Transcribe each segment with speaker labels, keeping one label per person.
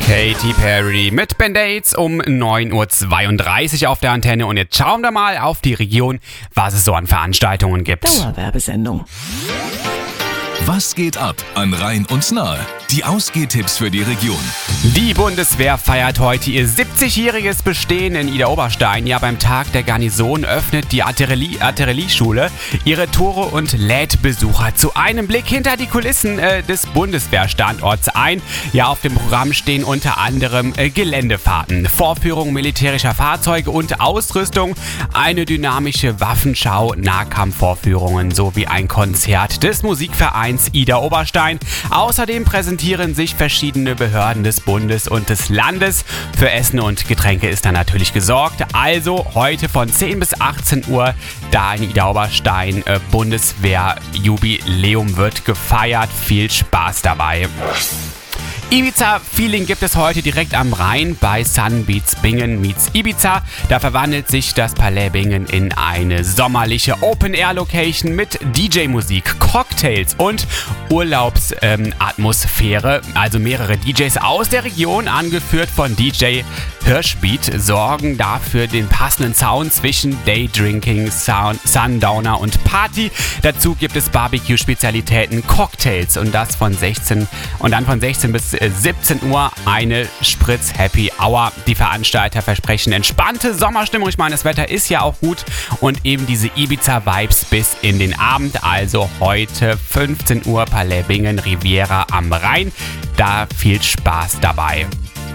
Speaker 1: Katy Perry mit Band-Aids um 9.32 Uhr auf der Antenne. Und jetzt schauen wir mal auf die Region, was es so an Veranstaltungen gibt.
Speaker 2: Dauerwerbesendung.
Speaker 3: Was geht ab an Rhein und Nahe? Die Ausgehtipps für die Region.
Speaker 1: Die Bundeswehr feiert heute ihr 70-jähriges Bestehen in Idar-Oberstein. Ja, beim Tag der Garnison öffnet die Artillerieschule ihre Tore und lädt Besucher zu einem Blick hinter die Kulissen des Bundeswehrstandorts ein. Ja, auf dem Programm stehen unter anderem Geländefahrten, Vorführungen militärischer Fahrzeuge und Ausrüstung, eine dynamische Waffenschau, Nahkampfvorführungen sowie ein Konzert des Musikvereins Idar-Oberstein. Außerdem präsentieren sich verschiedene Behörden des Bundes und des Landes. Für Essen und Getränke ist da natürlich gesorgt. Also heute von 10 bis 18 Uhr da in Idar-Oberstein Bundeswehr-Jubiläum wird gefeiert. Viel Spaß dabei. Ibiza-Feeling gibt es heute direkt am Rhein bei Sunbeats Bingen meets Ibiza. Da verwandelt sich das Palais Bingen in eine sommerliche Open-Air-Location mit DJ-Musik, Cocktails und Urlaubsatmosphäre. Also mehrere DJs aus der Region, angeführt von DJ Hirschbeat, sorgen dafür den passenden Sound zwischen Daydrinking, Sundowner und Party. Dazu gibt es Barbecue-Spezialitäten, Cocktails und dann von 16 bis 17 Uhr eine Spritz-Happy Hour. Die Veranstalter versprechen entspannte Sommerstimmung. Ich meine, das Wetter ist ja auch gut und eben diese Ibiza-Vibes bis in den Abend. Also heute 15 Uhr Palais Bingen, Riviera am Rhein. Da viel Spaß dabei.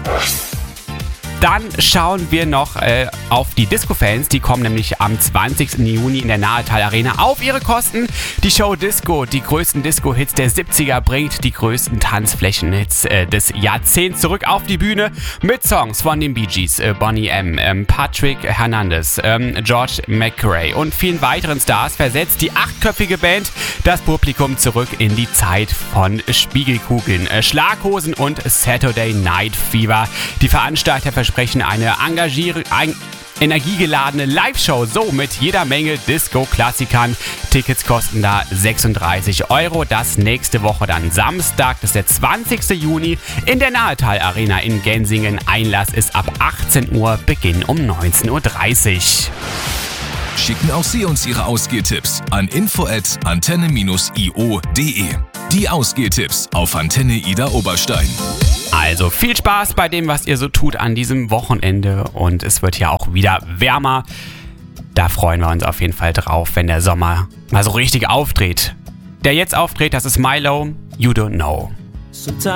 Speaker 1: Dann schauen wir noch auf die Disco-Fans. Die kommen nämlich am 20. Juni in der Nahetal Arena auf ihre Kosten. Die Show Disco, die größten Disco-Hits der 70er, bringt die größten Tanzflächen-Hits des Jahrzehnts zurück auf die Bühne mit Songs von den Bee Gees, Boney M., Patrick Hernandez, George McRae und vielen weiteren Stars versetzt die 8-köpfige Band das Publikum zurück in die Zeit von Spiegelkugeln, Schlaghosen und Saturday Night Fever. Die Veranstalter versprechen eine energiegeladene Live-Show, so mit jeder Menge Disco-Klassikern. Tickets kosten da 36 €. Das nächste Woche dann Samstag, das ist der 20. Juni in der Nahetal Arena in Gensingen. Einlass ist ab 18 Uhr, Beginn um 19.30 Uhr.
Speaker 3: Schicken auch Sie uns Ihre Ausgehtipps an info@antenne-io.de. Die Ausgehtipps auf Antenne Idar-Oberstein.
Speaker 1: Also viel Spaß bei dem, was ihr so tut an diesem Wochenende, und es wird ja auch wieder wärmer. Da freuen wir uns auf jeden Fall drauf, wenn der Sommer mal so richtig aufdreht. Der jetzt aufdreht, das ist Milo, You Don't Know.